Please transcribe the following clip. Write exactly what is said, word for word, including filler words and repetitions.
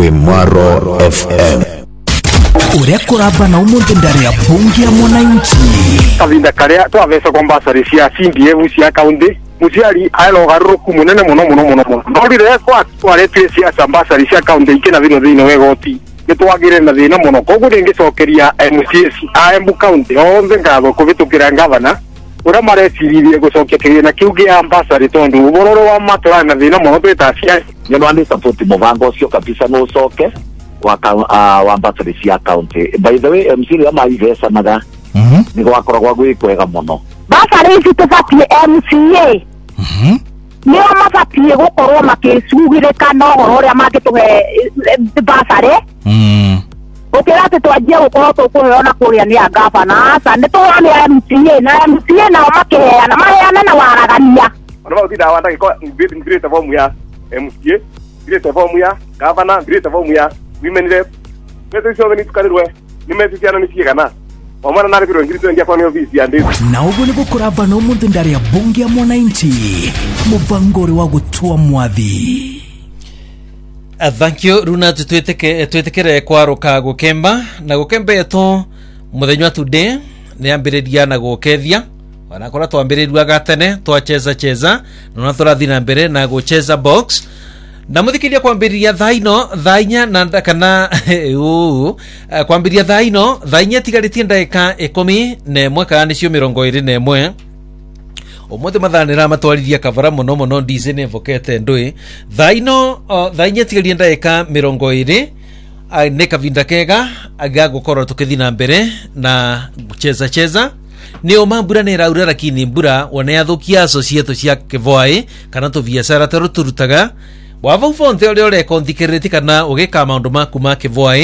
kwe Mwaro F M. Uria kuraba na umuntu ndari ya bunge ya mwananchi. Kavinda karea twavesa kwamba sarisia C D F cia kaunti muciari aelo garuku munene muno muno muno muno. Ndorire kwa twarete cia samba sarisia kaunti ikena bino thino wegoti. Nitwagire na thina muno koguo ningicokeria M C S a Embu County onthe ngatho kubitukira ngavana ura marecirie gucokia kigina kiu gia ambassador tondu ubororo wa matora na thina muno twetacia nyo ndi support mubango ucio kabisa no ucoke wa uh, wa ambassador cia county. By the way M C ya maivesa maga mhm ni gwakoragwa gwikwega muno basari ici tubatie M C A mhm niyo mabatie gukorwo makicugirika no horo uria mangituhe basari mhm ukira ati twajie gukorwo tukuheana kuria ni agavana asa ni tuone M C A na M C A na makiheana maheana na waragania ona ba uthida wanda giko great form ya M C A great form ya governor great form ya women rep wetu sio ni tukarirwe ni mesiana ni kigana omana nari biro ngirito ngia kwa ni office ya ndezi na ugo ni gukuraba na umuntu ndari ya bunge ya mwananchi muvangori wa gutua mwathi. Uh, thank you Runa tutweteke twetekere kwa roka gukemba na gukemba eto muthenya today ni ambiriria na gukethia wana kora twambiriria gatene twacheza cheza na turathi na mbere na gucheza box na muthikiria kwambiriria thaino thainya na kana u kwambiriria thaino thainya tigaritie ndaika ikumi na mwaka ni cio mirongo iri na imwe omothe mathanira matwariria kavara muno muno ndize ne vokete ndui thaino thainya tigaritie ndaika mirongo iri ne kavinda kega aga gukoro tukithi na mbere na gucheza cheza ni o mambura ne raura lakini mbura wone yathukia associate cia kivoi kana tu biashara teru turutaga wava ufonte ole ole konthikiriti kana ugika maundu maku ma kivoi